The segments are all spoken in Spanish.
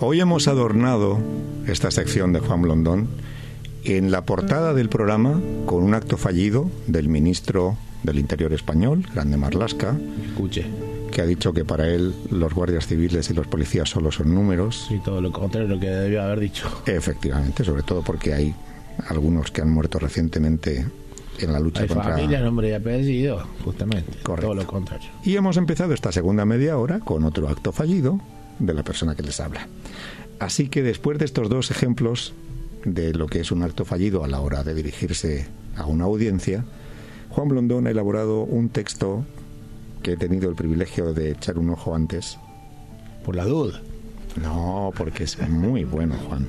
Hoy hemos adornado esta sección de Juan Blondón en la portada del programa con un acto fallido del ministro del Interior español, Grande Marlaska. Escuche. Que ha dicho que para él los guardias civiles y los policías solo son números. Y todo lo contrario de lo que debió haber dicho. Efectivamente, sobre todo porque hay algunos que han muerto recientemente en la lucha contra... Hay familia, nombre y apellido, justamente. Correcto. Todo lo contrario. Y hemos empezado esta segunda media hora con otro acto fallido de la persona que les habla. Así que después de estos dos ejemplos de lo que es un acto fallido a la hora de dirigirse a una audiencia, Juan Blondón ha elaborado un texto que he tenido el privilegio de echar un ojo antes. Por la duda. No, porque es muy bueno, Juan.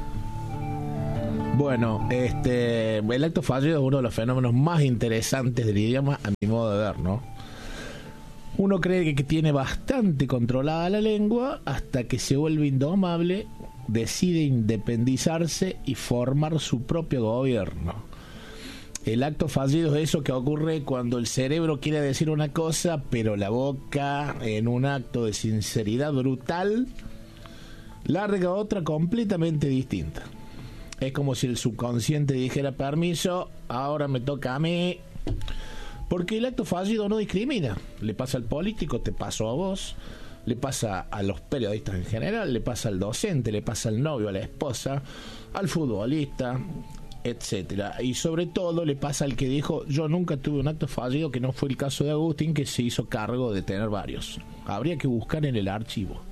Bueno, el acto fallido es uno de los fenómenos más interesantes del idioma, a mi modo de ver, ¿no? Uno cree que tiene bastante controlada la lengua hasta que se vuelve indomable, decide independizarse y formar su propio gobierno. El acto fallido es eso que ocurre cuando el cerebro quiere decir una cosa, pero la boca, en un acto de sinceridad brutal, larga otra completamente distinta. Es como si el subconsciente dijera: permiso, ahora me toca a mí. Porque el acto fallido no discrimina. Le pasa al político, te pasó a vos, le pasa a los periodistas en general, le pasa al docente, le pasa al novio, a la esposa, al futbolista, etcétera. Y sobre todo le pasa al que dijo: yo nunca tuve un acto fallido, que no fue el caso de Agustín, que se hizo cargo de tener varios. Habría que buscar en el archivo.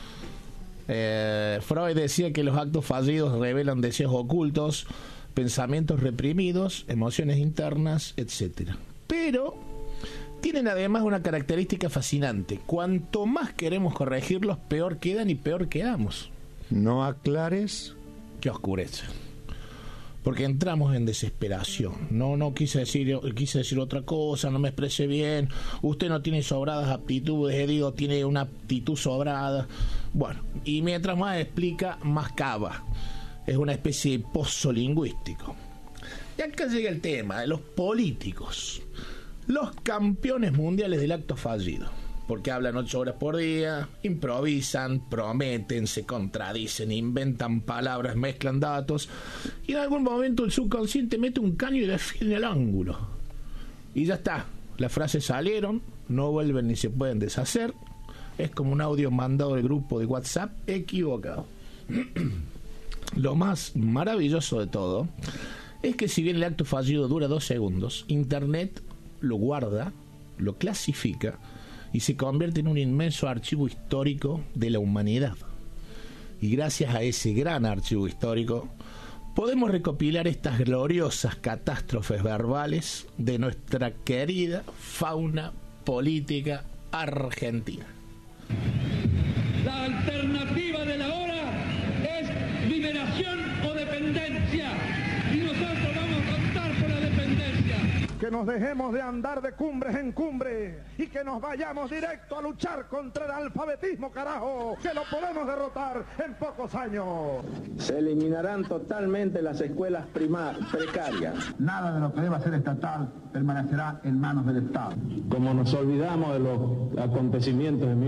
Freud decía que los actos fallidos revelan deseos ocultos, pensamientos reprimidos, emociones internas, etcétera. Pero tienen además una característica fascinante: cuanto más queremos corregirlos, peor quedan y peor quedamos. No aclares que oscurece, porque entramos en desesperación. No quise decir otra cosa, no me expresé bien, usted no tiene sobradas aptitudes, digo, tiene una aptitud sobrada. Bueno, y mientras más explica, más cava. Es una especie de pozo lingüístico. Y acá llega el tema de los políticos, los campeones mundiales del acto fallido, porque hablan 8 horas por día, improvisan, prometen, se contradicen, inventan palabras, mezclan datos, y en algún momento el subconsciente mete un caño y define el ángulo. Y ya está, las frases salieron, no vuelven ni se pueden deshacer. Es como un audio mandado del grupo de WhatsApp equivocado. Lo más maravilloso de todo es que si bien el acto fallido dura 2 segundos, Internet lo guarda, lo clasifica y se convierte en un inmenso archivo histórico de la humanidad. Y gracias a ese gran archivo histórico podemos recopilar estas gloriosas catástrofes verbales de nuestra querida fauna política argentina. La alternativa de la hora es liberación o dependencia, y nosotros vamos a optar por la dependencia. Que nos dejemos de andar de cumbres en cumbre y que nos vayamos directo a luchar contra el analfabetismo, carajo, que lo podemos derrotar en pocos años. Se eliminarán totalmente las escuelas precarias. Nada de lo que deba ser estatal permanecerá en manos del Estado. Como nos olvidamos de los acontecimientos de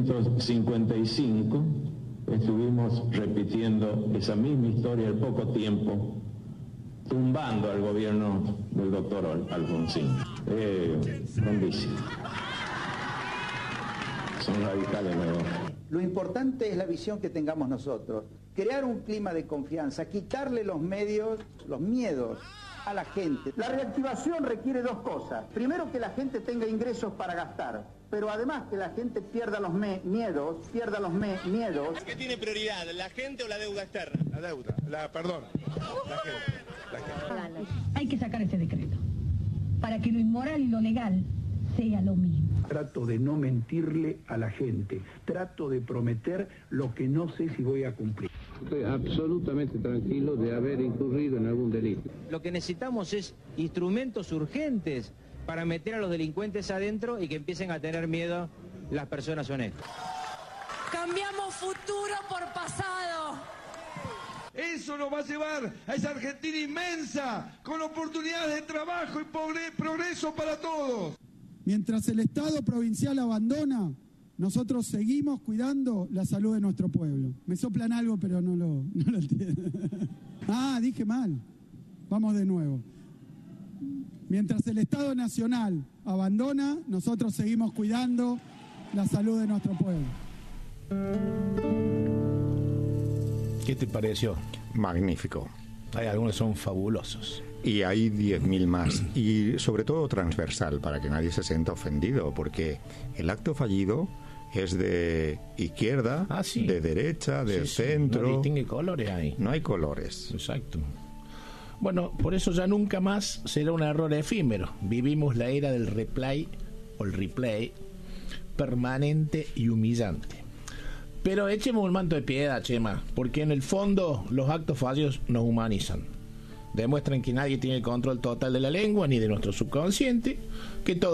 1955, estuvimos repitiendo esa misma historia al poco tiempo, tumbando al gobierno del doctor Alfonsín. Grandísimo. Son radicales nuevos. Lo importante es la visión que tengamos nosotros, crear un clima de confianza, quitarle los miedos a la gente. La reactivación requiere 2 cosas. Primero, que la gente tenga ingresos para gastar, pero además que la gente pierda los miedos. ¿Qué tiene prioridad, la gente o la deuda externa? La deuda, la gente. Hay que sacar ese decreto para que lo inmoral y lo legal sea lo mismo. Trato de no mentirle a la gente, trato de prometer lo que no sé si voy a cumplir. Estoy absolutamente tranquilo de haber incurrido en algún delito. Lo que necesitamos es instrumentos urgentes para meter a los delincuentes adentro y que empiecen a tener miedo las personas honestas. Cambiamos futuro por pasado. Eso nos va a llevar a esa Argentina inmensa, con oportunidades de trabajo y progreso para todos. Mientras el Estado provincial abandona, nosotros seguimos cuidando la salud de nuestro pueblo. Me soplan algo, pero no lo entiendo. Dije mal. Vamos de nuevo. Mientras el Estado Nacional abandona, nosotros seguimos cuidando la salud de nuestro pueblo. ¿Qué te pareció? Magnífico. Hay algunos que son fabulosos. Y hay 10.000 más. Y sobre todo transversal, para que nadie se sienta ofendido, porque el acto fallido es de izquierda, sí. de derecha, de centro. No distingue colores ahí. No hay colores. Exacto. Bueno, por eso ya nunca más será un error efímero. Vivimos la era del replay o el replay permanente y humillante. Pero echemos un manto de piedad, Chema, porque en el fondo los actos fallidos nos humanizan. Demuestran que nadie tiene el control total de la lengua ni de nuestro subconsciente, que todo